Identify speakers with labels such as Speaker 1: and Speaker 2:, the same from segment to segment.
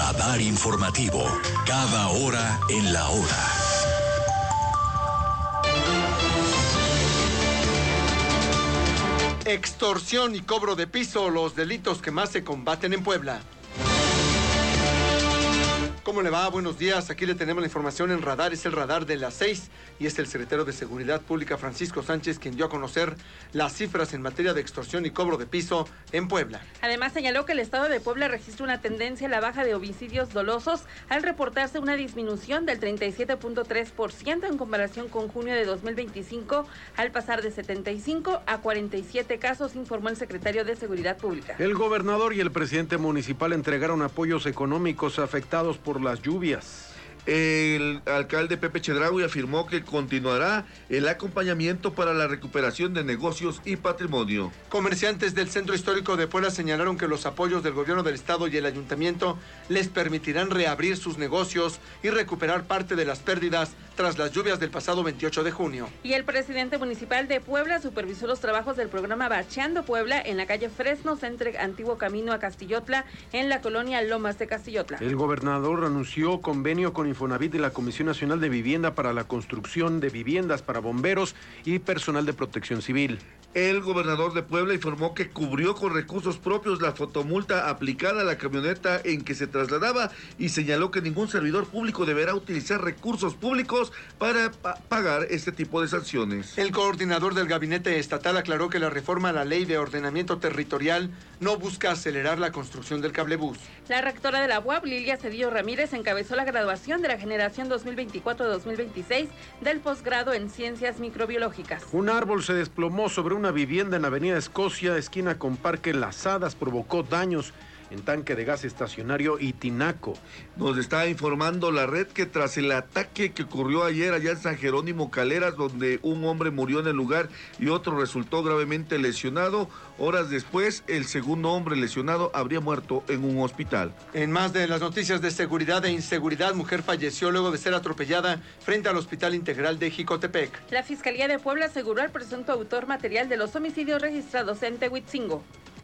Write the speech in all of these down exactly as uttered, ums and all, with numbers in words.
Speaker 1: Radar informativo. Cada hora en la hora.
Speaker 2: Extorsión y cobro de piso, los delitos que más se combaten en Puebla. ¿Cómo le va? Buenos días. Aquí le tenemos la información en Radar. Es el Radar de las seis y es el secretario de Seguridad Pública, Francisco Sánchez, quien dio a conocer las cifras en materia de extorsión y cobro de piso en Puebla.
Speaker 3: Además, señaló que el estado de Puebla registra una tendencia a la baja de homicidios dolosos al reportarse una disminución del treinta y siete punto tres por ciento en comparación con junio de dos mil veinticinco, al pasar de setenta y cinco a cuarenta y siete casos, informó el secretario de Seguridad Pública.
Speaker 4: El gobernador y el presidente municipal entregaron apoyos económicos afectados por las lluvias.
Speaker 5: El alcalde Pepe Chedraui afirmó que continuará el acompañamiento para la recuperación de negocios y patrimonio.
Speaker 2: Comerciantes del Centro Histórico de Puebla señalaron que los apoyos del gobierno del estado y el ayuntamiento les permitirán reabrir sus negocios y recuperar parte de las pérdidas tras las lluvias del pasado veintiocho de junio.
Speaker 3: Y el presidente municipal de Puebla supervisó los trabajos del programa Bacheando Puebla en la calle Fresnos, entre Antiguo Camino a Castillotla, en la colonia Lomas de Castillotla.
Speaker 4: El gobernador anunció convenio con Infonavit y la Comisión Nacional de Vivienda para la construcción de viviendas para bomberos y personal de protección civil.
Speaker 5: El gobernador de Puebla informó que cubrió con recursos propios la fotomulta aplicada a la camioneta en que se trasladaba y señaló que ningún servidor público deberá utilizar recursos públicos para pa- pagar este tipo de sanciones.
Speaker 2: El coordinador del gabinete estatal aclaró que la reforma a la ley de ordenamiento territorial no busca acelerar la construcción del cablebús.
Speaker 3: La rectora de la U A P, Lilia Cedillo Ramírez, encabezó la graduación de la generación dos mil veinticuatro dos mil veintiséis del posgrado en Ciencias Microbiológicas.
Speaker 4: Un árbol se desplomó sobre una vivienda en Avenida Escocia, esquina con Parque Las Hadas, provocó daños en tanque de gas estacionario y tinaco.
Speaker 5: Nos está informando la red que tras el ataque que ocurrió ayer allá en San Jerónimo Caleras, donde un hombre murió en el lugar y otro resultó gravemente lesionado, horas después el segundo hombre lesionado habría muerto en un hospital.
Speaker 2: En más de las noticias de seguridad e inseguridad, mujer falleció luego de ser atropellada frente al Hospital Integral de Jicotepec.
Speaker 3: La Fiscalía de Puebla aseguró al presunto autor material de los homicidios registrados en Tehuitzingo.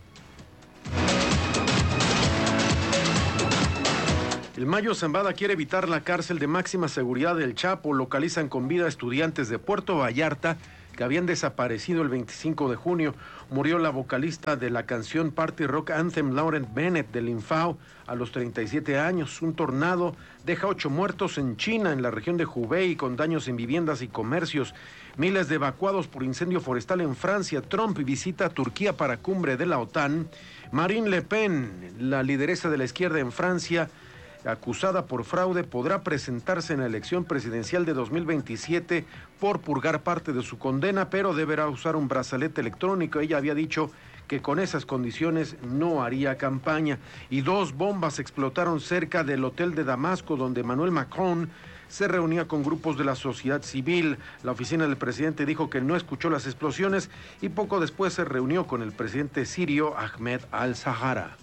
Speaker 4: El Mayo Zambada quiere evitar la cárcel de máxima seguridad del Chapo. Localizan con vida a estudiantes de Puerto Vallarta que habían desaparecido el veinticinco de junio. Murió la vocalista de la canción Party Rock Anthem, Lauren Bennett, del Infao, a los treinta y siete años. Un tornado deja ocho muertos en China, en la región de Hubei, con daños en viviendas y comercios. Miles de evacuados por incendio forestal en Francia. Trump visita Turquía para cumbre de la OTAN. Marine Le Pen, la lideresa de la izquierda en Francia, acusada por fraude, podrá presentarse en la elección presidencial de dos mil veintisiete por purgar parte de su condena, pero deberá usar un brazalete electrónico. Ella había dicho que con esas condiciones no haría campaña. Y dos bombas explotaron cerca del hotel de Damasco, donde Emmanuel Macron se reunía con grupos de la sociedad civil. La oficina del presidente dijo que no escuchó las explosiones y poco después se reunió con el presidente sirio Ahmed al-Sahara.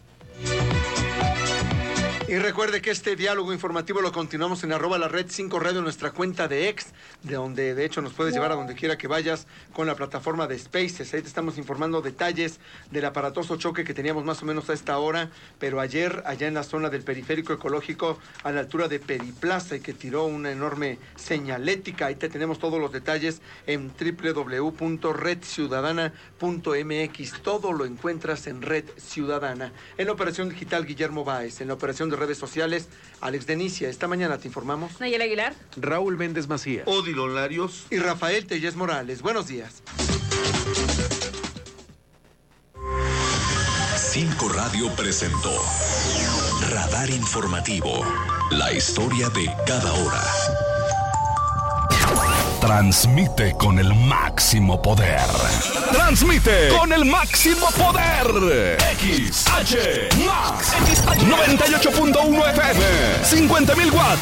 Speaker 2: Y recuerde que este diálogo informativo lo continuamos en arroba la red cinco radio, nuestra cuenta de ex, de donde de hecho nos puedes llevar a donde quiera que vayas con la plataforma de Spaces. Ahí te estamos informando detalles del aparatoso choque que teníamos más o menos a esta hora, pero ayer allá en la zona del periférico ecológico a la altura de Periplaza, y que tiró una enorme señalética. Ahí te tenemos todos los detalles en doble u doble u doble u punto red ciudadana punto m x. Todo lo encuentras en Red Ciudadana. En la operación digital, Guillermo Báez. En la operación de redes sociales, Alex Denicia. Esta mañana te informamos
Speaker 3: Nayel Aguilar,
Speaker 4: Raúl Méndez Macías,
Speaker 5: Odilon Larios
Speaker 2: y Rafael Tellez Morales. Buenos días.
Speaker 1: Cinco Radio presentó Radar Informativo, la historia de cada hora. Transmite con el máximo poder. Transmite con el máximo poder. X H Max noventa y ocho punto uno F M, cincuenta mil watts.